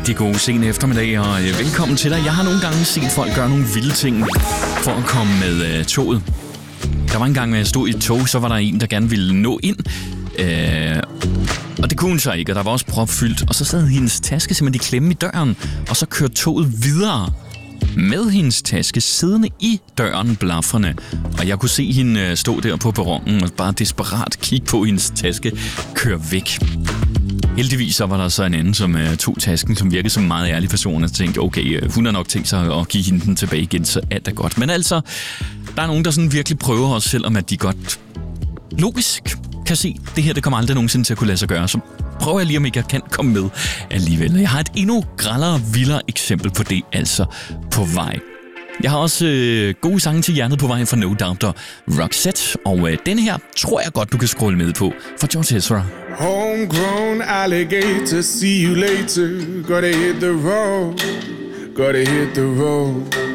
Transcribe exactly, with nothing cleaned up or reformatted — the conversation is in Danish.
Rigtig god sen eftermiddag, og øh, velkommen til dig. Jeg har nogle gange set folk gøre nogle vilde ting for at komme med øh, toget. Der var en gang, når jeg stod i et tog, så var der en, der gerne ville nå ind. Øh, og det kunne hun så ikke, og der var også propfyldt. Og så sad hendes taske simpelthen i klemme i døren, og så kørte toget videre med hendes taske siddende i døren blafrende. Og jeg kunne se hende stå der på perronen og bare desperat kigge på hendes taske køre væk. Heldigvis så var der så en anden, som uh, tog tasken, som virkede som en meget ærlig person, og tænkte, okay, uh, hun har nok tænkt sig at give hende den tilbage igen, så alt er godt. Men altså, der er nogen, der sådan virkelig prøver også, selvom at de godt logisk kan se, det her det kommer aldrig nogensinde til at kunne lade sig gøre, så prøver jeg lige, om ikke jeg kan komme med alligevel. Jeg har et endnu grellere, vildere eksempel på det, altså på vej. Jeg har også øh, gode sange til hjernet på vej fra No Doubt og Roxette, og øh, denne her tror jeg godt, du kan scrolle med på fra George Ezra. Homegrown alligator, see you later. Gotta hit the road, gotta hit the road.